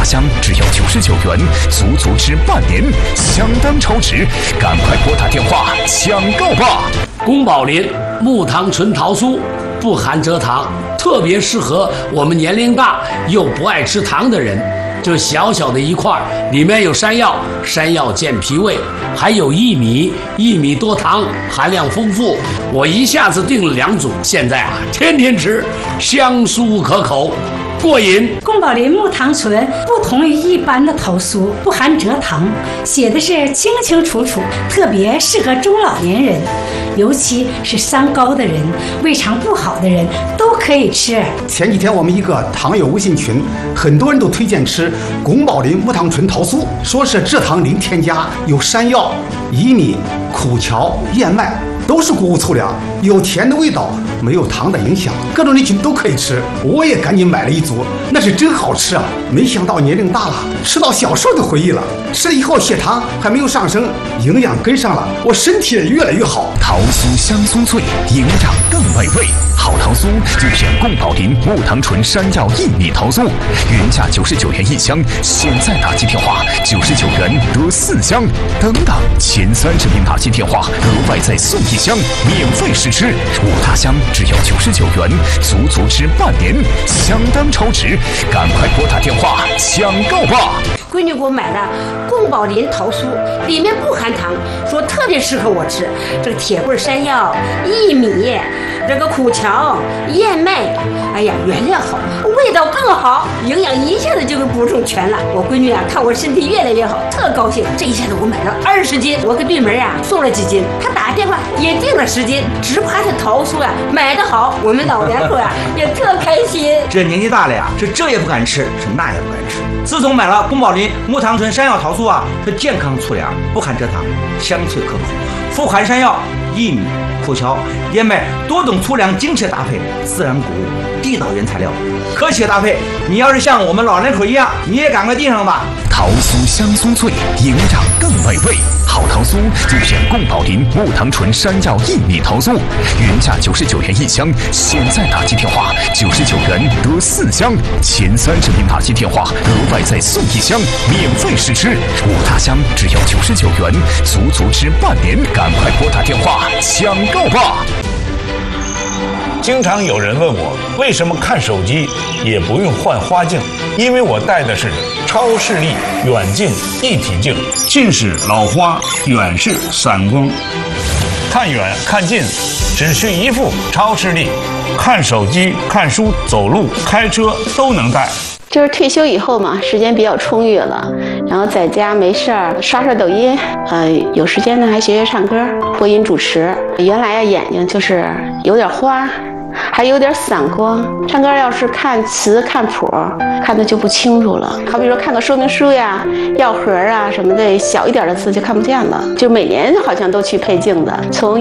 香只要99元，足吃半年，相当超值，赶快拨打电话抢购吧！ 宫保林木糖醇桃酥不含蔗糖，特别适合我们年龄大又不爱吃糖的人。就小小的一块，里面有山药，山药健脾胃，还有薏米，薏米多糖，含量丰富。我一下子订了2组，现在天天吃，香酥可口，过瘾。 宫保林木糖醇不同于一般的桃酥，不含蔗糖，写的是清清楚楚，特别适合中老年人，尤其是三高的人、胃肠不好的人都可以吃。 前几天我们一个糖友微信群，很多人都推荐吃宫保林木糖醇桃酥，说是蔗糖零添加，有山药、薏米、苦荞、燕麦，都是谷物粗粮，有甜的味道，没有糖的影响，各种人群都可以吃。我也赶紧买了1组，那是真好吃啊！没想到年龄大了，吃到小时候的回忆了。吃了以后血糖还没有上升，营养跟上了，我身体也越来越好。 桃酥香酥脆，营养更美味。好桃酥就选宫保林木糖醇山药薏米桃酥，原价99元1箱，现在打击电话99元得4箱，等等前30名打击电话额外再送1箱，免费试吃。5大箱只要99元，足吃半年，相当超值，赶快拨打电话抢购吧！ 闺女给我买了宫保林桃酥，里面不含糖，说特别适合我吃。这个铁棍山药、薏米，这个苦荞、燕麦，哎呀，原料好，味道更好，营养一下子就给补充全了。我闺女看我身体越来越好，特高兴。这一下子我买了20斤，我给对门送了几斤，她打电话也订了10斤，只怕这桃酥买得好，我们老两口也特开心。 这年纪大了呀，是这也不敢吃，是那也不敢吃。自从买了宫保林木糖醇山药桃酥是健康粗粮，不含蔗糖，香脆可口，富含山药、薏米、苦荞、燕麦多种粗粮精确搭配，自然谷物，地道原材料，科学搭配。你要是像我们老人口一样，你也赶快订上吧。 桃酥香酥脆，营养更美味。好桃酥就选宫保林木糖醇山药薏米桃酥，原价99元1箱，现在打击电话99元得4箱，前30名打击电话额外再送1箱，免费试吃。5大箱只要99元，足吃半年，赶快拨打电话抢购吧！ 经常有人问我，为什么看手机也不用换花镜？因为我戴的是超视力远近一体镜，近视、老花，远视、散光，看远看近只需一副超视力，看手机、看书、走路、开车都能戴。 就是退休以后嘛，时间比较充裕了，然后在家没事儿刷抖音，有时间呢还学唱歌、播音主持。原来眼睛就是有点花，还有点散光，唱歌要是看词看谱看的就不清楚了。好比说看个说明书呀、药盒什么的，小一点的字就看不见了。就每年好像都去配镜子，从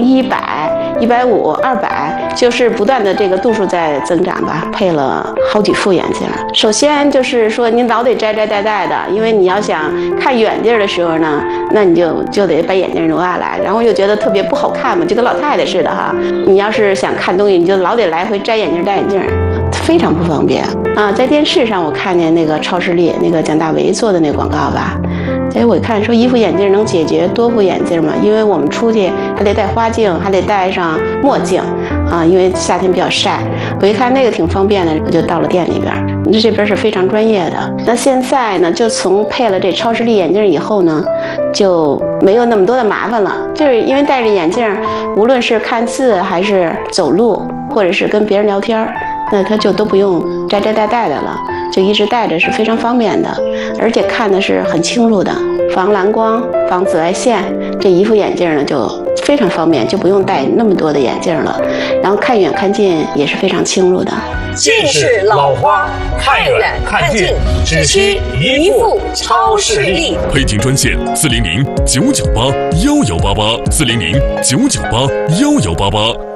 100、150、200，就是不断的这个度数在增长吧，配了好几副眼镜。首先就是说你老得摘戴的，因为你要想看远地儿的时候呢，那你就得把眼镜挪下来，然后又觉得特别不好看嘛，就跟老太太似的哈。你要是想看东西，你就老得来回摘眼镜戴眼镜，非常不方便啊。在电视上我看见那个超视力那个蒋大为做的那广告吧，我看说一副眼镜能解决多副眼镜嘛，因为我们出去还得戴花镜，还得戴上墨镜啊，因为夏天比较晒。我一看那个挺方便的，我就到了店里边。这边是非常专业的。那现在呢，就从配了这超视力眼镜以后呢，就没有那么多的麻烦了。就是因为戴着眼镜，无论是看字还是走路，或者是跟别人聊天，那他就都不用摘戴的了，就一直戴着是非常方便的，而且看的是很清楚的，防蓝光、防紫外线。这一副眼镜呢就非常方便，就不用戴那么多的眼镜了，然后看远看近也是非常清楚的。 近视、老花，看远看近只需一副超视力。 配镜专线400-998-1188，400-998-1188。